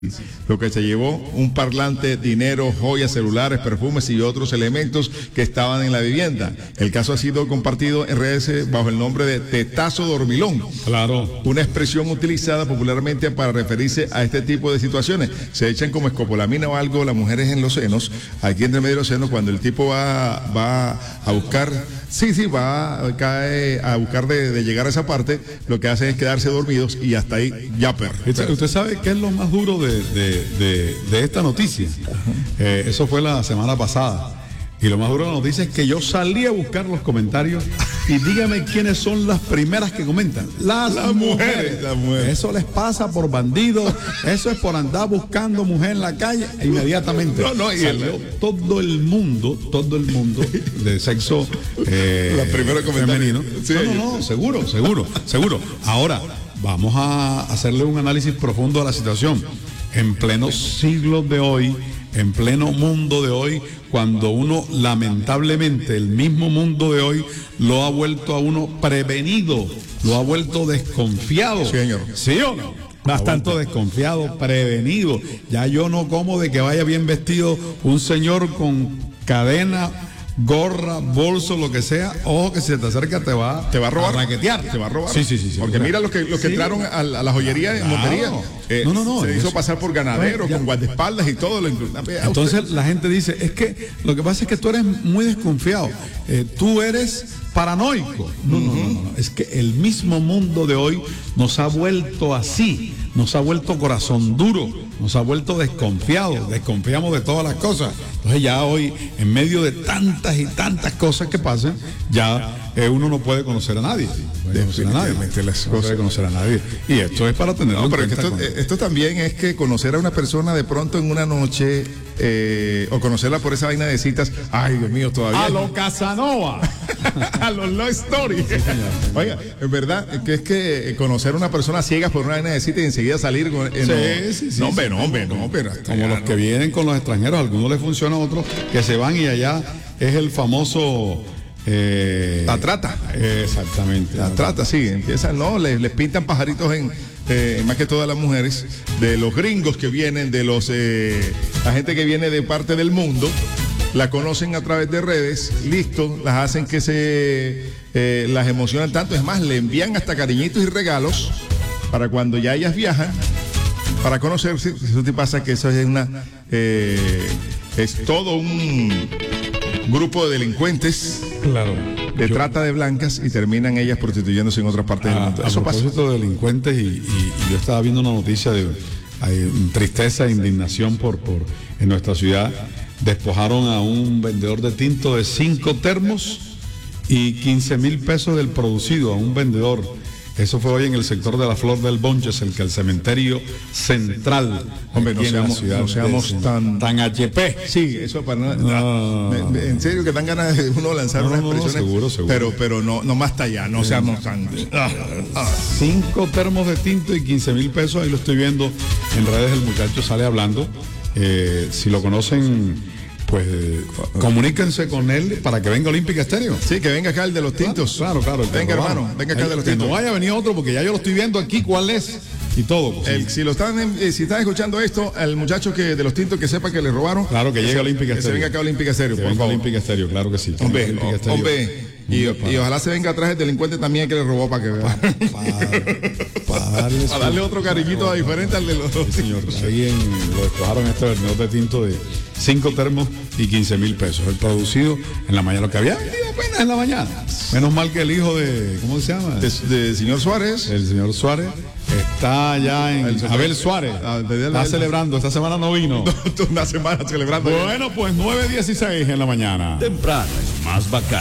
Lo que se llevó un parlante, dinero, joyas, celulares, perfumes y otros elementos que estaban en la vivienda. El caso ha sido compartido en redes bajo el nombre de tetazo dormilón. Claro. Una expresión utilizada popularmente para referirse a este tipo de situaciones. Se echan como escopolamina o algo las mujeres en los senos, aquí entre medio de los senos, cuando el tipo va a buscar, cae a buscar de llegar a esa parte, lo que hacen es quedarse dormidos y hasta ahí ya ¿Usted sabe qué es lo más duro de esta noticia? Eso fue la semana pasada. Y lo más duro de la noticia es que yo salí a buscar los comentarios y dígame quiénes son las primeras que comentan. Las mujeres. Eso les pasa por bandidos, eso es por andar buscando mujer en la calle. Inmediatamente salió todo el mundo de sexo femenino. Sí, seguro. Ahora, vamos a hacerle un análisis profundo a la situación. En pleno siglo de hoy, en pleno mundo de hoy, cuando uno, lamentablemente, el mismo mundo de hoy lo ha vuelto a uno prevenido, lo ha vuelto desconfiado. Sí, señor. ¿Sí o no? Bastante desconfiado, prevenido. Ya yo no como de que vaya bien vestido un señor con cadena, gorra, bolso, lo que sea. Ojo que si te acerca te va a robar, raquetear, te va a robar. Sí. Porque mira los que entraron a la joyería en Montería. Se hizo pasar por ganadero, con guardaespaldas y todo. Entonces la gente dice, es que lo que pasa es que tú eres muy desconfiado, tú eres paranoico. No. Es que el mismo mundo de hoy nos ha vuelto así, nos ha vuelto corazón duro, nos ha vuelto desconfiados, desconfiamos de todas las cosas. Entonces ya hoy, en medio de tantas y tantas cosas que pasan, ya uno no puede conocer a nadie. No puede conocer a nadie. Y esto es para tenerlo en cuenta. Esto también es que conocer a una persona de pronto en una noche, o conocerla por esa vaina de citas, ay Dios mío, todavía. A lo Casanova. A los Love Story. Oiga, es verdad que es que conocer a una persona ciega por una vaina de citas y enseguida salir con. Como los que vienen con los extranjeros, a algunos les funciona, a otros que se van y allá es el famoso. La trata. Exactamente. La trata, sí. Empiezan, les pintan pajaritos más que todas las mujeres, de los gringos que vienen, de la gente que viene de parte del mundo. La conocen a través de redes, listo, las hacen que las emocionan tanto, es más, le envían hasta cariñitos y regalos para cuando ya ellas viajan, para conocerse. Eso te pasa que eso es es todo un grupo de delincuentes, claro, de trata de blancas, y terminan ellas prostituyéndose en otras partes del mundo. Eso pasa. A propósito de delincuentes, y yo estaba viendo una noticia de tristeza e indignación en nuestra ciudad. Despojaron a un vendedor de tinto de 5 termos y 15,000 pesos del producido a un vendedor. Eso fue hoy en el sector de la Flor del Bonches, el cementerio central. Hombre, no seamos tan HP. Sí, eso para nada. En serio que dan ganas de uno lanzar unas expresiones. Seguro. Pero no más allá, no seamos tan. 5 termos de tinto y 15,000 pesos. Ahí lo estoy viendo en redes, el muchacho sale hablando. Si lo conocen, pues comuníquense con él para que venga Olímpica Estéreo. Sí, que venga acá el de los tintos. Claro. Venga, hermano, venga acá el de los tintos. Que no vaya a venir otro, porque ya yo lo estoy viendo aquí, cuál es y todo. Si están escuchando esto, al muchacho de los tintos, que sepa que le robaron. Claro, que llegue a Olímpica Estéreo. Que se venga acá a Olímpica Estéreo, por favor. Olímpica Estéreo, claro que sí. Hombre. Y ojalá se venga atrás el delincuente también que le robó, para que vea. Para darle otro cariñito diferente al de los señor. Ahí lo despojaron este vendedor de tinto de 5 termos y 15,000 pesos. El producido en la mañana, lo que había vendido apenas en la mañana. Menos mal que el hijo de, ¿cómo se llama? De señor Suárez. El señor Suárez está allá en Abel Suárez. Está celebrando, esta semana no vino. Una semana celebrando. Bueno, pues 9:16 en la mañana. Temprano es más bacán.